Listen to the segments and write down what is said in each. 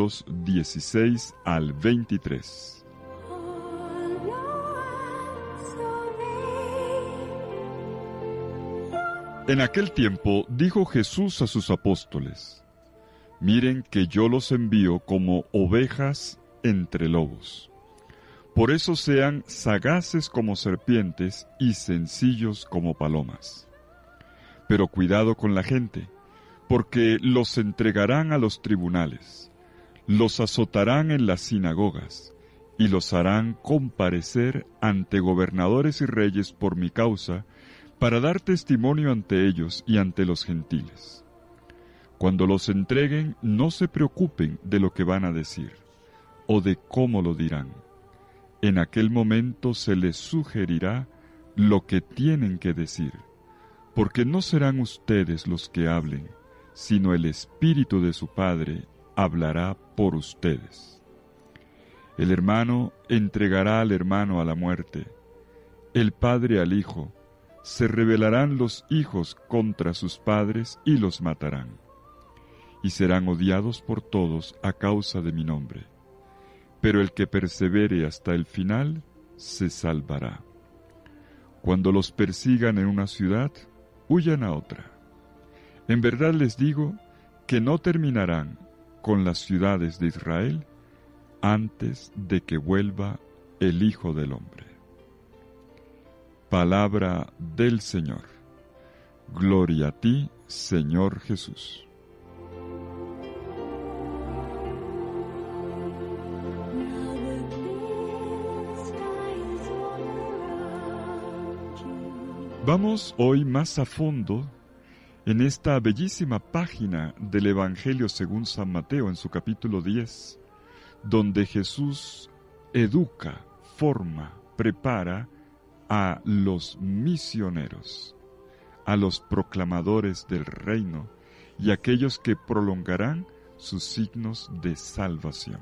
versículos 16 al 23. En aquel tiempo dijo Jesús a sus apóstoles: Miren que yo los envío como ovejas entre lobos. Por eso sean sagaces como serpientes y sencillos como palomas. Pero cuidado con la gente, porque los entregarán a los tribunales, los azotarán en las sinagogas, y los harán comparecer ante gobernadores y reyes por mi causa, para dar testimonio ante ellos y ante los gentiles. Cuando los entreguen, no se preocupen de lo que van a decir, o de cómo lo dirán. En aquel momento se les sugerirá lo que tienen que decir, porque no serán ustedes los que hablen, sino el Espíritu de su Padre hablará por ustedes. El hermano entregará al hermano a la muerte, el padre al hijo. Se rebelarán los hijos contra sus padres y los matarán, y serán odiados por todos a causa de mi nombre. Pero el que persevere hasta el final se salvará. Cuando los persigan en una ciudad, huyan a otra. En verdad les digo que no terminarán con las ciudades de Israel antes de que vuelva el Hijo del Hombre. Palabra del Señor. Gloria a ti, Señor Jesús. Vamos hoy más a fondo en esta bellísima página del Evangelio según San Mateo en su capítulo 10, donde Jesús educa, forma, prepara a los misioneros, a los proclamadores del reino y a aquellos que prolongarán sus signos de salvación.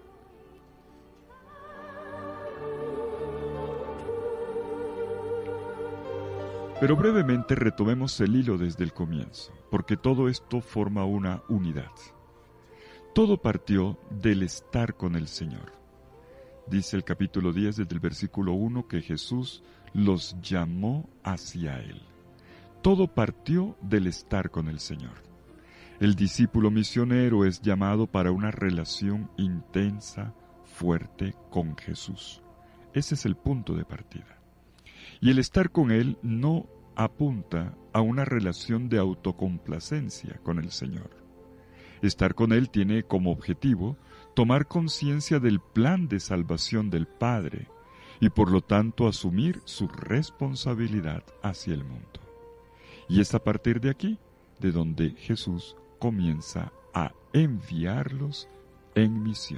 Pero brevemente retomemos el hilo desde el comienzo, porque todo esto forma una unidad. Todo partió del estar con el Señor. Dice el capítulo 10 desde el versículo 1 que Jesús los llamó hacia Él. Todo partió del estar con el Señor. El discípulo misionero es llamado para una relación intensa, fuerte con Jesús. Ese es el punto de partida. Y el estar con Él no apunta a una relación de autocomplacencia con el Señor. Estar con Él tiene como objetivo tomar conciencia del plan de salvación del Padre y por lo tanto asumir su responsabilidad hacia el mundo. Y es a partir de aquí de donde Jesús comienza a enviarlos en misión.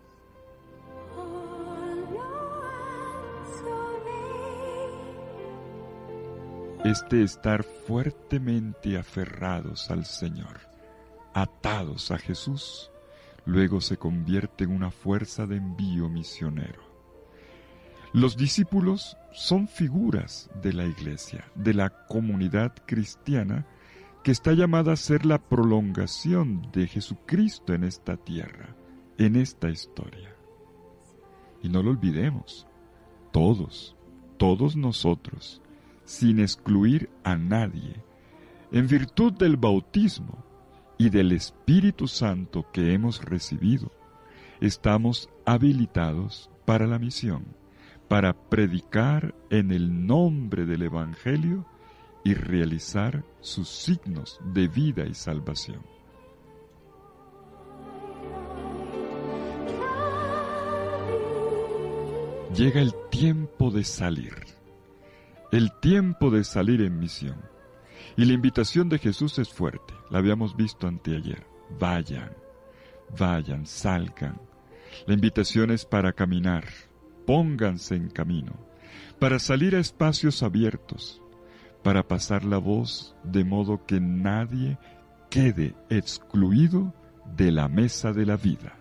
Este estar fuertemente aferrados al Señor, atados a Jesús, luego se convierte en una fuerza de envío misionero. Los discípulos son figuras de la Iglesia, de la comunidad cristiana, que está llamada a ser la prolongación de Jesucristo en esta tierra, en esta historia. Y no lo olvidemos, todos nosotros, sin excluir a nadie, en virtud del bautismo y del Espíritu Santo que hemos recibido, estamos habilitados para la misión, para predicar en el nombre del Evangelio y realizar sus signos de vida y salvación. Llega el tiempo de salir. El tiempo de salir en misión. Y la invitación de Jesús es fuerte. La habíamos visto anteayer. Vayan, salgan. La invitación es para caminar. Pónganse en camino. Para salir a espacios abiertos. Para pasar la voz de modo que nadie quede excluido de la mesa de la vida.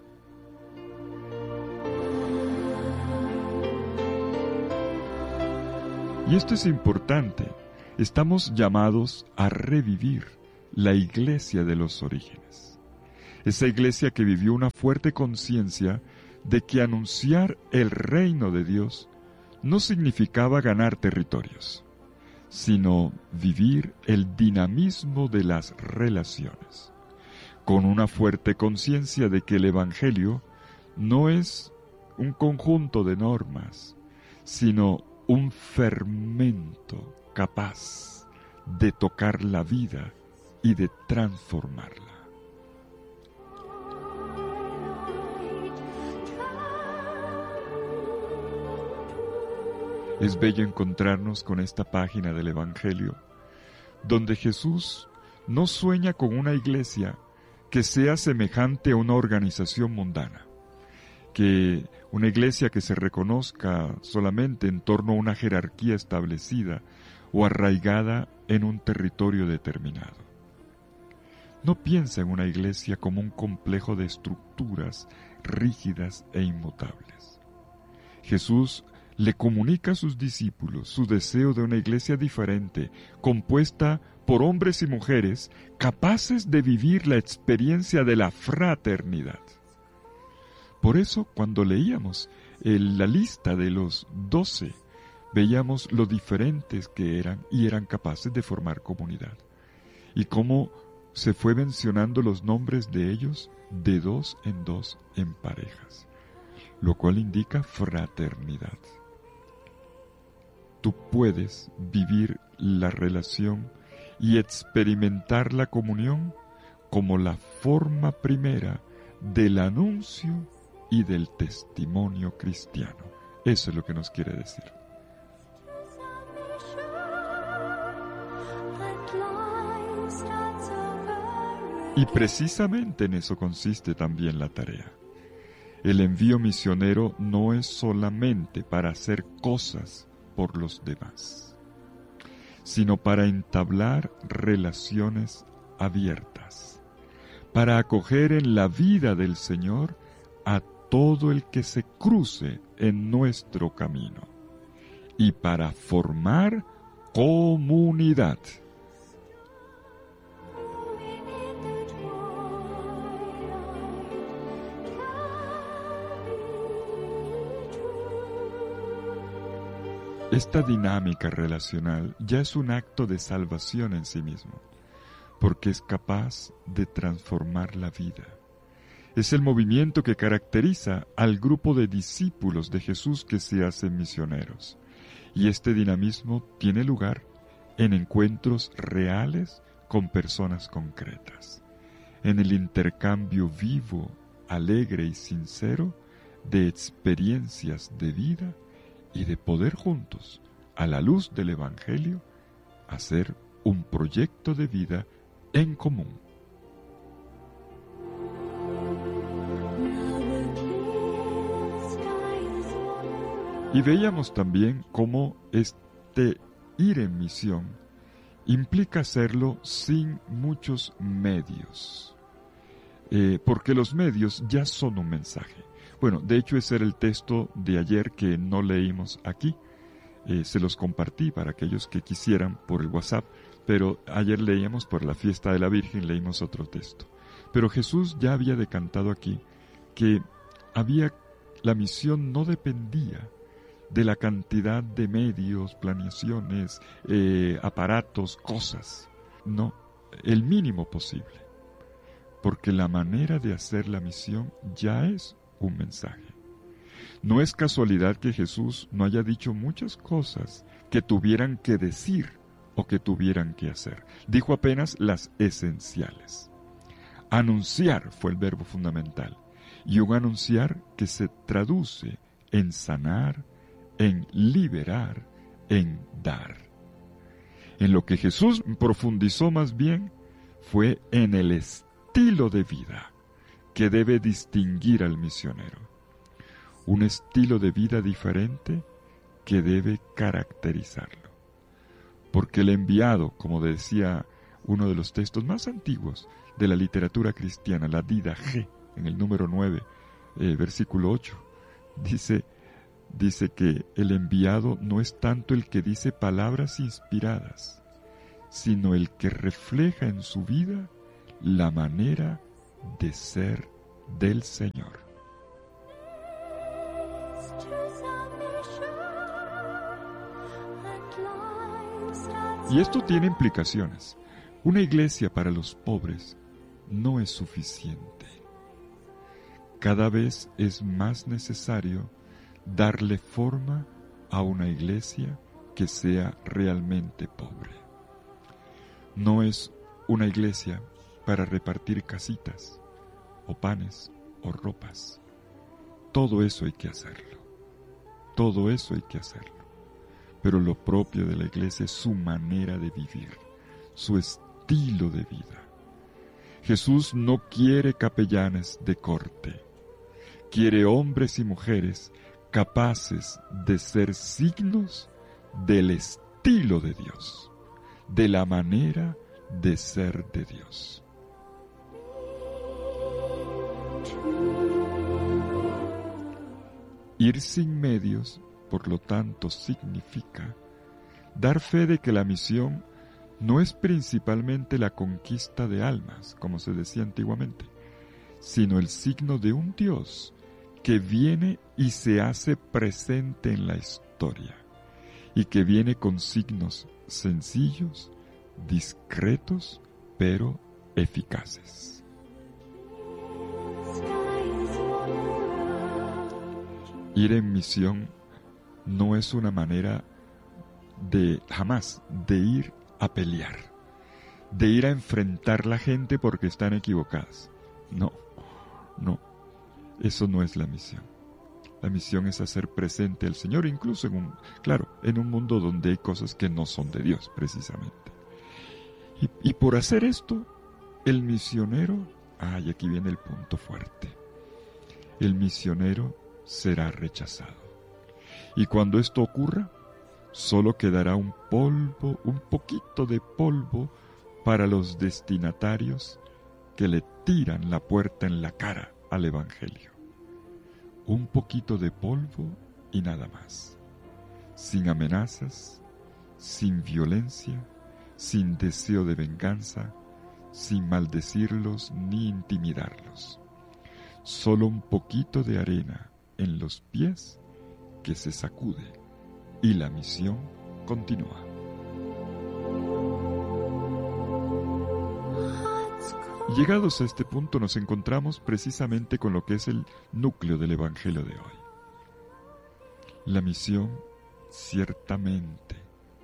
Y esto es importante. Estamos llamados a revivir la iglesia de los orígenes. Esa iglesia que vivió una fuerte conciencia de que anunciar el reino de Dios no significaba ganar territorios, sino vivir el dinamismo de las relaciones, con una fuerte conciencia de que el Evangelio no es un conjunto de normas, sino un fermento capaz de tocar la vida y de transformarla. Es bello encontrarnos con esta página del Evangelio, donde Jesús no sueña con una iglesia que sea semejante a una organización mundana, que una iglesia que se reconozca solamente en torno a una jerarquía establecida o arraigada en un territorio determinado. No piensa en una iglesia como un complejo de estructuras rígidas e inmutables. Jesús le comunica a sus discípulos su deseo de una iglesia diferente, compuesta por hombres y mujeres capaces de vivir la experiencia de la fraternidad. Por eso, cuando leíamos la lista de los 12, veíamos lo diferentes que eran y eran capaces de formar comunidad. Y cómo se fue mencionando los nombres de ellos de dos en parejas, lo cual indica fraternidad. Tú puedes vivir la relación y experimentar la comunión como la forma primera del anuncio y del testimonio cristiano. Eso es lo que nos quiere decir. Y precisamente en eso consiste también la tarea. El envío misionero no es solamente para hacer cosas por los demás, sino para entablar relaciones abiertas, para acoger en la vida del Señor a todo el que se cruce en nuestro camino y para formar comunidad. Esta dinámica relacional ya es un acto de salvación en sí mismo, porque es capaz de transformar la vida. Es el movimiento que caracteriza al grupo de discípulos de Jesús que se hacen misioneros. Y este dinamismo tiene lugar en encuentros reales con personas concretas, en el intercambio vivo, alegre y sincero de experiencias de vida y de poder juntos, a la luz del Evangelio, hacer un proyecto de vida en común. Y veíamos también cómo este ir en misión implica hacerlo sin muchos medios, porque los medios ya son un mensaje. Bueno, de hecho ese era el texto de ayer que no leímos aquí. Se los compartí para aquellos que quisieran por el WhatsApp, pero ayer leíamos por la fiesta de la Virgen, leímos otro texto. Pero Jesús ya había decantado aquí que la misión no dependía de la cantidad de medios, planeaciones, aparatos, cosas. No, el mínimo posible. Porque la manera de hacer la misión ya es un mensaje. No es casualidad que Jesús no haya dicho muchas cosas que tuvieran que decir o que tuvieran que hacer. Dijo apenas las esenciales. Anunciar fue el verbo fundamental, y un anunciar que se traduce en sanar, en liberar, en dar. En lo que Jesús profundizó más bien fue en el estilo de vida que debe distinguir al misionero. Un estilo de vida diferente que debe caracterizarlo. Porque el enviado, como decía uno de los textos más antiguos de la literatura cristiana, la Didache, en el número 9, versículo 8, dice que el enviado no es tanto el que dice palabras inspiradas, sino el que refleja en su vida la manera de ser del Señor. Y esto tiene implicaciones. Una iglesia para los pobres no es suficiente. Cada vez es más necesario darle forma a una iglesia que sea realmente pobre. No es una iglesia para repartir casitas, o panes, o ropas. Todo eso hay que hacerlo. Todo eso hay que hacerlo. Pero lo propio de la iglesia es su manera de vivir, su estilo de vida. Jesús no quiere capellanes de corte. Quiere hombres y mujeres capaces de ser signos del estilo de Dios, de la manera de ser de Dios. Ir sin medios, por lo tanto, significa dar fe de que la misión no es principalmente la conquista de almas, como se decía antiguamente, sino el signo de un Dios que viene y se hace presente en la historia, y que viene con signos sencillos, discretos, pero eficaces. Ir en misión no es una manera jamás de ir a pelear, de ir a enfrentar la gente porque están equivocadas. No, eso no es la misión. La misión es hacer presente al Señor, incluso en un mundo donde hay cosas que no son de Dios, precisamente. Y por hacer esto, el misionero, y aquí viene el punto fuerte, el misionero será rechazado. Y cuando esto ocurra, solo quedará un poquito de polvo para los destinatarios que le tiran la puerta en la cara al Evangelio. Un poquito de polvo y nada más. Sin amenazas, sin violencia, sin deseo de venganza, sin maldecirlos ni intimidarlos. Solo un poquito de arena en los pies que se sacude y la misión continúa. Llegados a este punto nos encontramos precisamente con lo que es el núcleo del Evangelio de hoy. La misión ciertamente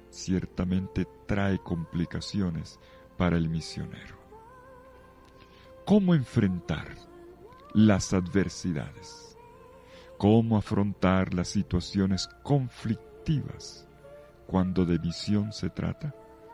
trae complicaciones para el misionero. ¿Cómo enfrentar las adversidades? ¿Cómo afrontar las situaciones conflictivas cuando de misión se trata?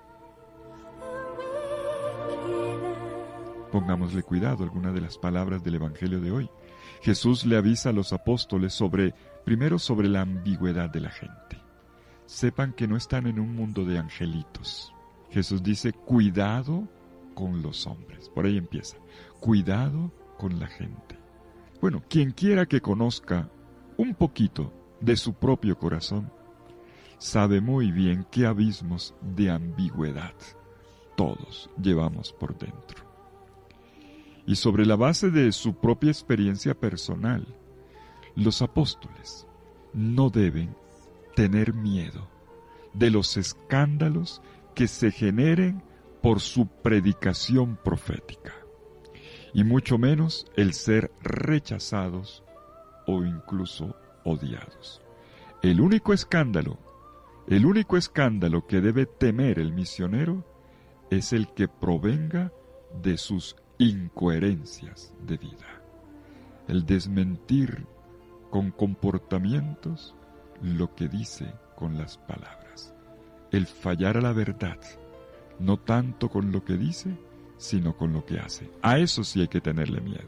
Pongámosle cuidado a alguna de las palabras del Evangelio de hoy. Jesús le avisa a los apóstoles primero sobre la ambigüedad de la gente. Sepan que no están en un mundo de angelitos. Jesús dice, cuidado con los hombres. Por ahí empieza. Cuidado con la gente. Bueno, quien quiera que conozca un poquito de su propio corazón, sabe muy bien qué abismos de ambigüedad todos llevamos por dentro. Y sobre la base de su propia experiencia personal, los apóstoles no deben tener miedo de los escándalos que se generen por su predicación profética, y mucho menos el ser rechazados o incluso odiados. El único escándalo que debe temer el misionero es el que provenga de sus incoherencias de vida, el desmentir con comportamientos lo que dice con las palabras, el fallar a la verdad, no tanto con lo que dice, sino con lo que hace. A eso sí hay que tenerle miedo.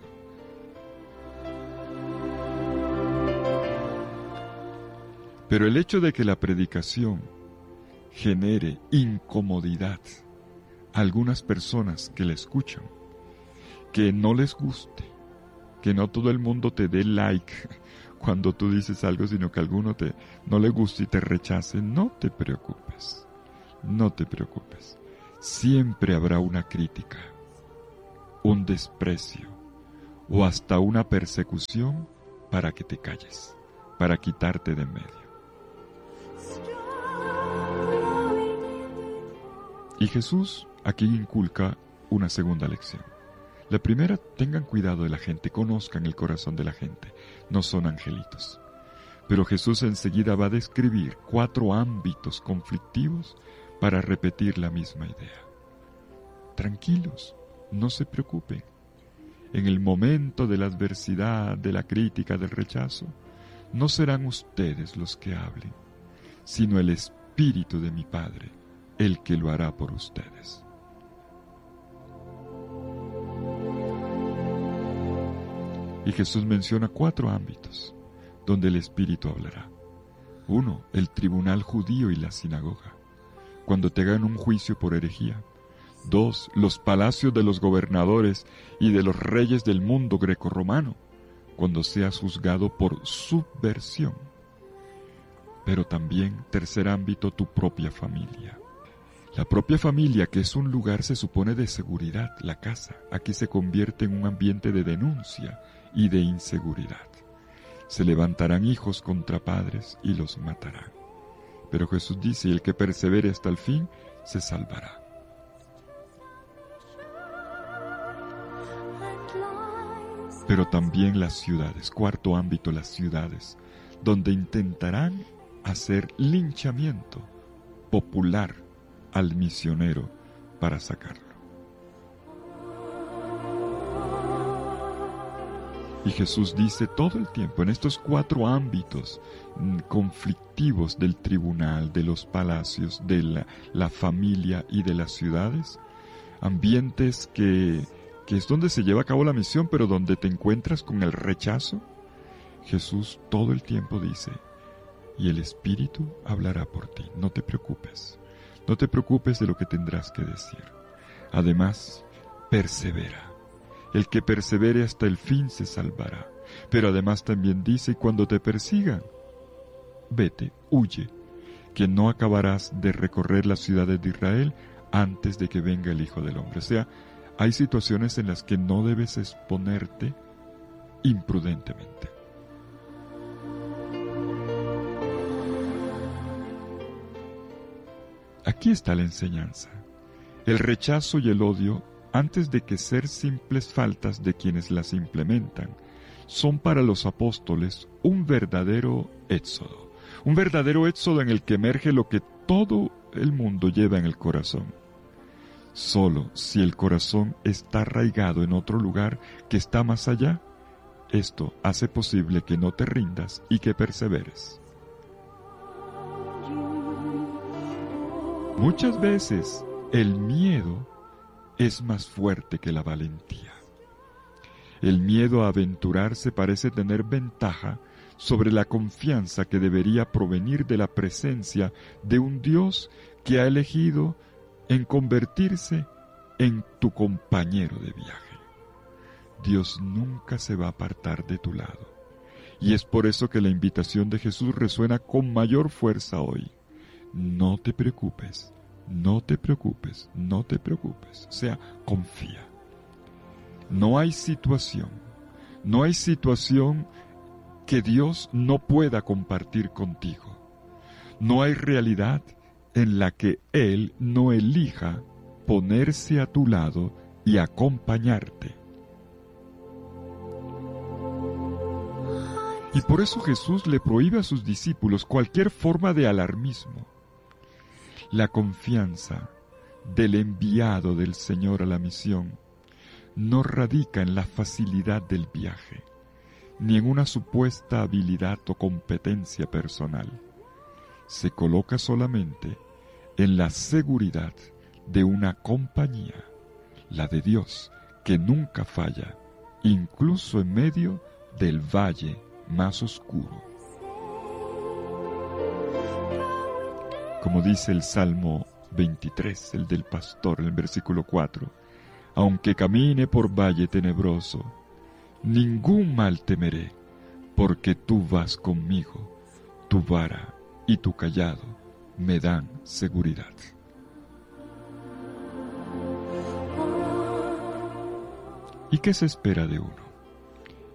Pero el hecho de que la predicación genere incomodidad a algunas personas que la escuchan, que no les guste, que no todo el mundo te dé like cuando tú dices algo, sino que a alguno no le guste y te rechace, no te preocupes. Siempre habrá una crítica, un desprecio, o hasta una persecución para que te calles, para quitarte de en medio. Y Jesús aquí inculca una segunda lección. La primera, tengan cuidado de la gente, conozcan el corazón de la gente, no son angelitos. Pero Jesús enseguida va a describir 4 ámbitos conflictivos para repetir la misma idea. Tranquilos, no se preocupen. En el momento de la adversidad, de la crítica, del rechazo, no serán ustedes los que hablen, sino el Espíritu de mi Padre, el que lo hará por ustedes. Y Jesús menciona 4 ámbitos donde el Espíritu hablará. 1. El tribunal judío y la sinagoga, cuando te hagan un juicio por herejía. 2. Los palacios de los gobernadores y de los reyes del mundo grecorromano, cuando seas juzgado por subversión. Pero también, tercer ámbito, tu propia familia. La propia familia, que es un lugar, se supone, de seguridad, la casa, aquí se convierte en un ambiente de denuncia y de inseguridad. Se levantarán hijos contra padres y los matarán. Pero Jesús dice, el que persevere hasta el fin, se salvará. Pero también las ciudades, cuarto ámbito, las ciudades, donde intentarán hacer linchamiento popular al misionero para sacarlo. Y Jesús dice todo el tiempo, en estos 4 ámbitos conflictivos del tribunal, de los palacios, de la familia y de las ciudades, ambientes que es donde se lleva a cabo la misión, pero donde te encuentras con el rechazo, Jesús todo el tiempo dice, y el Espíritu hablará por ti, no te preocupes. No te preocupes de lo que tendrás que decir. Además, persevera. El que persevere hasta el fin se salvará. Pero además también dice, cuando te persigan, vete, huye, que no acabarás de recorrer las ciudades de Israel antes de que venga el Hijo del Hombre. O sea, hay situaciones en las que no debes exponerte imprudentemente. Aquí está la enseñanza. El rechazo y el odio, antes de que ser simples faltas de quienes las implementan, son para los apóstoles un verdadero éxodo. Un verdadero éxodo en el que emerge lo que todo el mundo lleva en el corazón. Solo si el corazón está arraigado en otro lugar que está más allá, esto hace posible que no te rindas y que perseveres. Muchas veces el miedo es más fuerte que la valentía. El miedo a aventurarse parece tener ventaja sobre la confianza que debería provenir de la presencia de un Dios que ha elegido en convertirse en tu compañero de viaje. Dios nunca se va a apartar de tu lado. Y es por eso que la invitación de Jesús resuena con mayor fuerza hoy. No te preocupes, no te preocupes, no te preocupes. O sea, confía. No hay situación que Dios no pueda compartir contigo. No hay realidad en la que Él no elija ponerse a tu lado y acompañarte. Y por eso Jesús le prohíbe a sus discípulos cualquier forma de alarmismo. La confianza del enviado del Señor a la misión no radica en la facilidad del viaje, ni en una supuesta habilidad o competencia personal. Se coloca solamente en la seguridad de una compañía, la de Dios, que nunca falla, incluso en medio del valle más oscuro. Como dice el Salmo 23, el del pastor, en el versículo 4, aunque camine por valle tenebroso, ningún mal temeré, porque tú vas conmigo, tu vara y tu cayado me dan seguridad. ¿Y qué se espera de uno?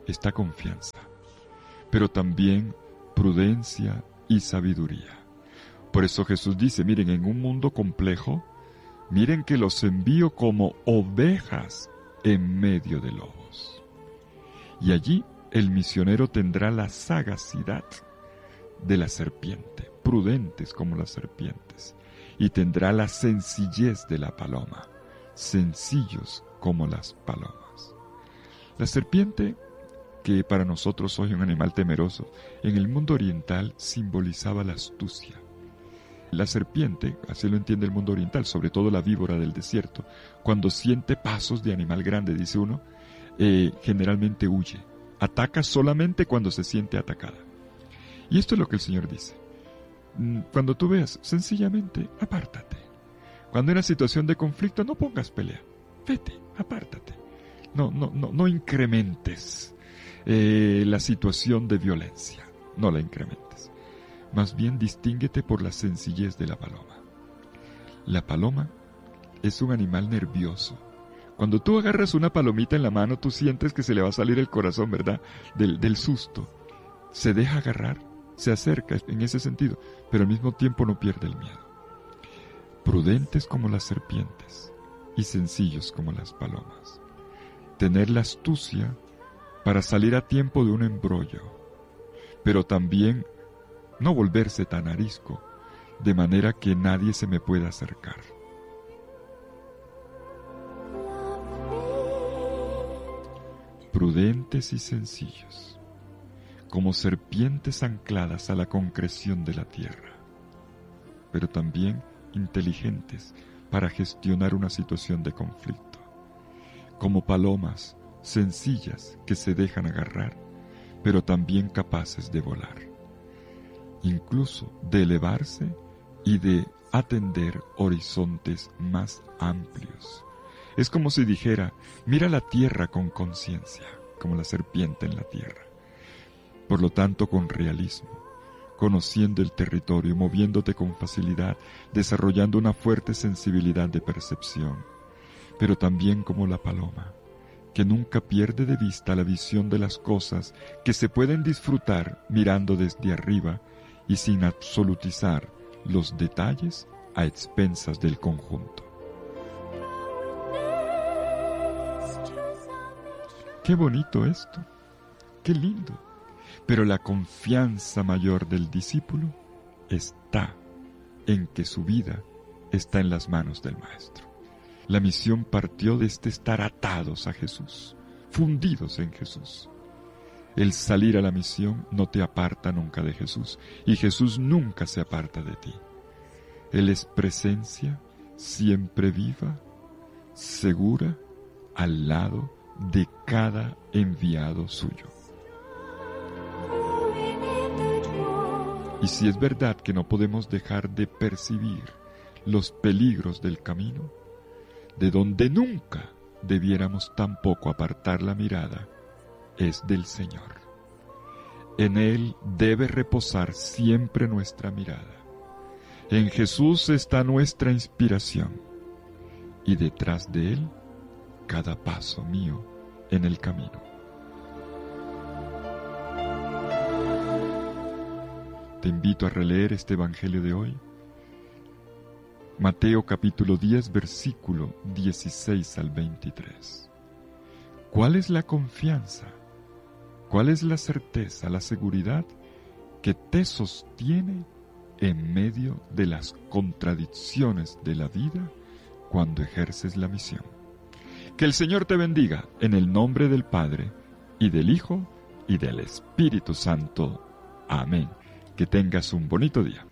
está confianza, pero también prudencia y sabiduría. Por eso Jesús dice, miren, en un mundo complejo, miren que los envío como ovejas en medio de lobos. Y allí el misionero tendrá la sagacidad de la serpiente, prudentes como las serpientes, y tendrá la sencillez de la paloma, sencillos como las palomas. La serpiente, que para nosotros hoy es un animal temeroso, en el mundo oriental simbolizaba la astucia. La serpiente, así lo entiende el mundo oriental, sobre todo la víbora del desierto, cuando siente pasos de animal grande, dice uno, generalmente huye. Ataca solamente cuando se siente atacada. Y esto es lo que el Señor dice. Cuando tú veas, sencillamente, apártate. Cuando en una situación de conflicto, no pongas pelea. Vete, apártate. No incrementes la situación de violencia. No la incrementes. Más bien distínguete por la sencillez de la paloma. La paloma es un animal nervioso. Cuando tú agarras una palomita en la mano, tú sientes que se le va a salir el corazón, ¿verdad? Del susto. Se deja agarrar, se acerca en ese sentido, pero al mismo tiempo no pierde el miedo. Prudentes como las serpientes y sencillos como las palomas. Tener la astucia para salir a tiempo de un embrollo, pero también no volverse tan arisco, de manera que nadie se me pueda acercar. Prudentes y sencillos, como serpientes ancladas a la concreción de la tierra, pero también inteligentes para gestionar una situación de conflicto, como palomas sencillas que se dejan agarrar, pero también capaces de volar, incluso de elevarse y de atender horizontes más amplios. Es como si dijera, mira la tierra con conciencia, como la serpiente en la tierra. Por lo tanto, con realismo, conociendo el territorio, moviéndote con facilidad, desarrollando una fuerte sensibilidad de percepción, pero también como la paloma, que nunca pierde de vista la visión de las cosas que se pueden disfrutar mirando desde arriba y sin absolutizar los detalles a expensas del conjunto. ¡Qué bonito esto! ¡Qué lindo! Pero la confianza mayor del discípulo está en que su vida está en las manos del Maestro. La misión partió de estar atados a Jesús, fundidos en Jesús. El salir a la misión no te aparta nunca de Jesús, y Jesús nunca se aparta de ti. Él es presencia siempre viva, segura, al lado de cada enviado suyo. Y si es verdad que no podemos dejar de percibir los peligros del camino, de donde nunca debiéramos tampoco apartar la mirada, es del Señor. En Él debe reposar siempre nuestra mirada. En Jesús está nuestra inspiración, y detrás de Él, cada paso mío en el camino. Te invito a releer este Evangelio de hoy. Mateo capítulo 10, versículo 16 al 23. ¿Cuál es la confianza? ¿Cuál es la certeza, la seguridad que te sostiene en medio de las contradicciones de la vida cuando ejerces la misión? Que el Señor te bendiga en el nombre del Padre, y del Hijo, y del Espíritu Santo. Amén. Que tengas un bonito día.